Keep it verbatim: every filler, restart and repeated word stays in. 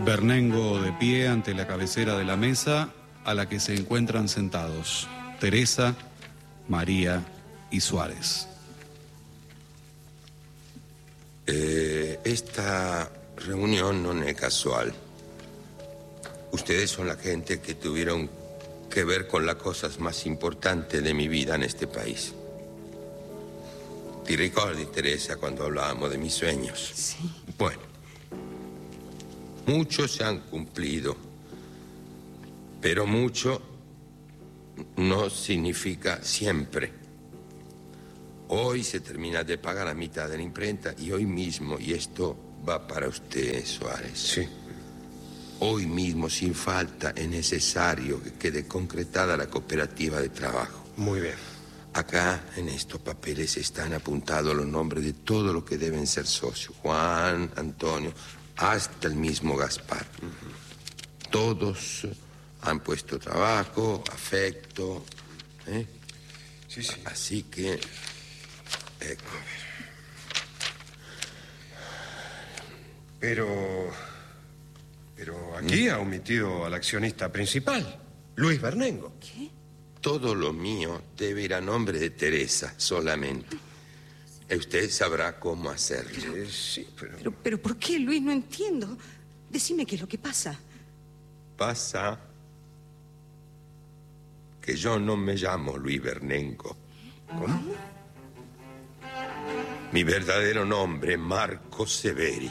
Bernengo de pie ante la cabecera de la mesa a la que se encuentran sentados Teresa, María y Suárez. Eh, esta reunión no es casual. Ustedes son la gente que tuvieron que ver con las cosas más importantes de mi vida en este país. ¿Te ricordi, Teresa, cuando hablábamos de mis sueños? Sí. Bueno, muchos se han cumplido, pero mucho no significa siempre. Hoy se termina de pagar la mitad de la imprenta y hoy mismo, y esto va para usted, Suárez. Sí. Hoy mismo, sin falta, es necesario que quede concretada la cooperativa de trabajo. Muy bien. Acá, en estos papeles, están apuntados los nombres de todo lo que deben ser socios. Juan, Antonio, hasta el mismo Gaspar. Uh-huh. Todos han puesto trabajo, afecto. ¿eh? Sí, sí. Así que... Ecco. Pero... Pero aquí ¿Mm? ha omitido al accionista principal, Luis Bernengo. ¿Qué? Todo lo mío debe ir a nombre de Teresa solamente. Y usted sabrá cómo hacerlo. Eh, sí, pero... pero... Pero ¿por qué, Luis? No entiendo. Decime qué es lo que pasa. Pasa que yo no me llamo Luis Bernengo. ¿Cómo? Mi verdadero nombre es Marco Severi.